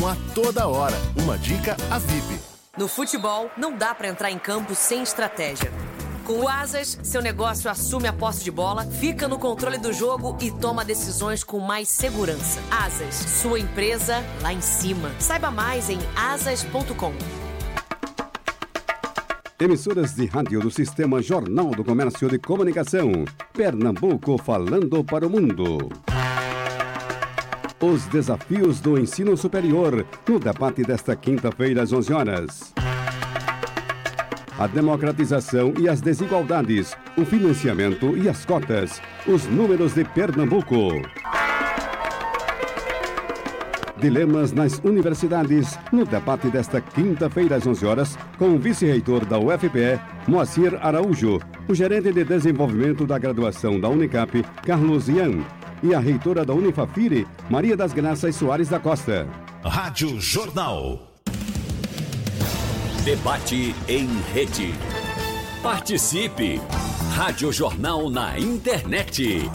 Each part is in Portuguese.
informação a toda hora. Uma dica a VIP. No futebol, não dá para entrar em campo sem estratégia. Com o Asas, seu negócio assume a posse de bola, fica no controle do jogo e toma decisões com mais segurança. Asas, sua empresa lá em cima. Saiba mais em asas.com. Emissoras de rádio do Sistema Jornal do Comércio de Comunicação. Pernambuco falando para o mundo. Os desafios do ensino superior no debate desta quinta-feira às 11 horas. A democratização e as desigualdades, o financiamento e as cotas, os números de Pernambuco. Dilemas nas universidades, no debate desta quinta-feira às 11 horas, com o vice-reitor da UFPE, Moacir Araújo, o gerente de desenvolvimento da graduação da Unicap, Carlos Ian, e a reitora da Unifafire, Maria das Graças Soares da Costa. Rádio Jornal. Debate em rede. Participe! Rádio Jornal na internet.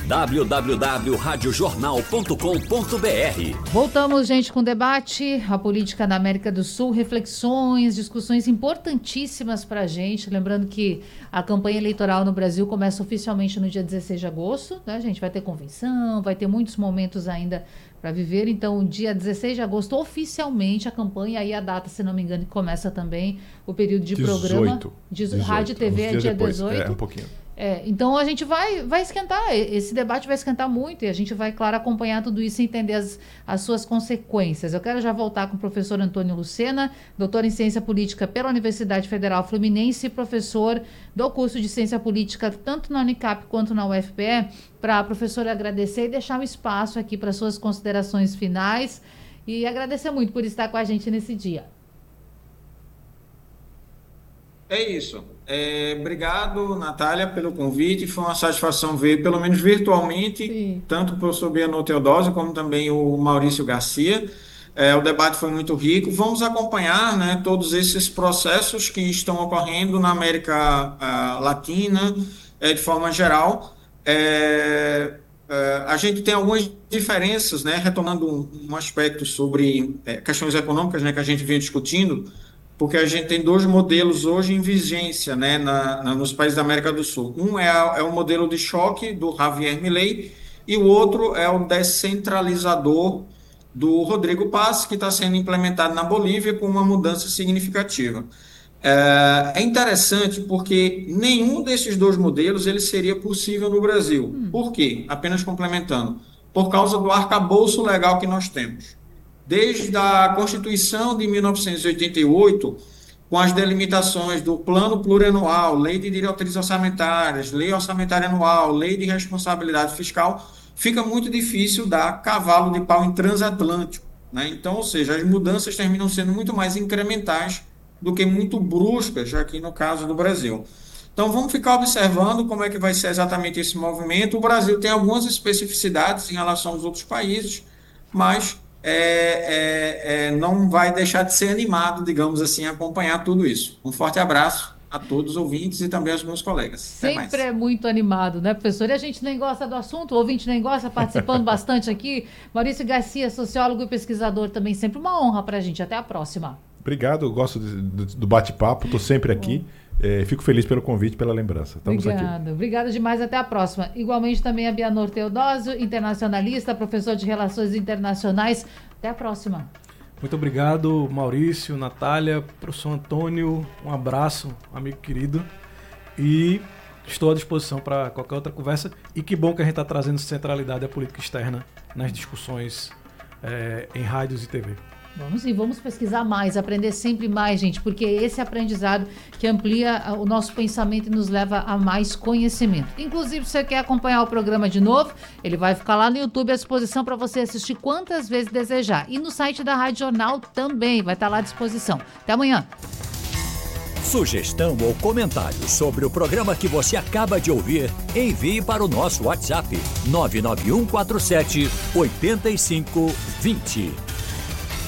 www.radiojornal.com.br. Voltamos, gente, com o debate, a política na América do Sul, reflexões, discussões importantíssimas para a gente. Lembrando que a campanha eleitoral no Brasil começa oficialmente no dia 16 de agosto, né, gente? Vai ter convenção, vai ter muitos momentos ainda para viver. Então, dia 16 de agosto, oficialmente a campanha, aí a data, se não me engano, que começa também o período de 18, programa. 18, Rádio e TV é dia depois. 18. É, um pouquinho. Então a gente vai esquentar, esse debate vai esquentar muito e a gente vai, claro, acompanhar tudo isso e entender as suas consequências. Eu quero já voltar com o professor Antônio Lucena, doutor em Ciência Política pela Universidade Federal Fluminense e professor do curso de Ciência Política tanto na Unicap quanto na UFPE, para a professora agradecer e deixar um espaço aqui para suas considerações finais e agradecer muito por estar com a gente nesse dia. É isso. Obrigado, Natália, pelo convite. Foi uma satisfação ver, pelo menos virtualmente, Sim. tanto o professor Biano Teodósio como também o Maurício Garcia. O debate foi muito rico. Vamos acompanhar, né, todos esses processos que estão ocorrendo na América Latina, de forma geral. A gente tem algumas diferenças, né, retomando um aspecto sobre questões econômicas, né, que a gente vinha discutindo, porque a gente tem dois modelos hoje em vigência, né, nos países da América do Sul. Um é o modelo de choque do Javier Milei e o outro é o descentralizador do Rodrigo Paz, que está sendo implementado na Bolívia com uma mudança significativa. É interessante porque nenhum desses dois modelos ele seria possível no Brasil. Por quê? Apenas complementando. Por causa do arcabouço legal que nós temos. Desde a Constituição de 1988, com as delimitações do Plano Plurianual, Lei de Diretrizes Orçamentárias, Lei Orçamentária Anual, Lei de Responsabilidade Fiscal, fica muito difícil dar cavalo de pau em transatlântico, né? Então, ou seja, as mudanças terminam sendo muito mais incrementais do que muito bruscas, aqui no caso do Brasil. Então, vamos ficar observando como é que vai ser exatamente esse movimento. O Brasil tem algumas especificidades em relação aos outros países, mas não vai deixar de ser animado, digamos assim, acompanhar tudo isso. Um forte abraço a todos os ouvintes e também aos meus colegas. Sempre é muito animado, né, professor? E a gente nem gosta do assunto, o ouvinte nem gosta, participando bastante aqui. Maurício Garcia, sociólogo e pesquisador, também sempre uma honra para a gente. Até a próxima. Obrigado, eu gosto do bate-papo, estou sempre aqui. Fico feliz pelo convite, pela lembrança. Estamos aqui. Obrigada demais, até a próxima. Igualmente também a Bianor Teodósio, internacionalista, professor de Relações Internacionais. Até a próxima. Muito obrigado, Maurício, Natália, professor Antônio, um abraço, amigo querido. E estou à disposição para qualquer outra conversa. E que bom que a gente está trazendo centralidade à política externa nas discussões em rádios e TV. Vamos pesquisar mais, aprender sempre mais, gente, porque é esse aprendizado que amplia o nosso pensamento e nos leva a mais conhecimento. Inclusive, se você quer acompanhar o programa de novo, ele vai ficar lá no YouTube à disposição para você assistir quantas vezes desejar. E no site da Rádio Jornal também vai estar lá à disposição. Até amanhã. Sugestão ou comentário sobre o programa que você acaba de ouvir, envie para o nosso WhatsApp 99147 8520.